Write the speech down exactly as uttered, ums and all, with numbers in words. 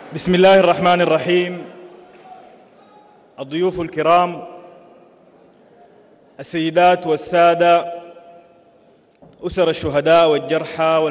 بسم الله الرحمن الرحيم. الضيوف الكرام، السيدات والسادة، أسر الشهداء والجرحى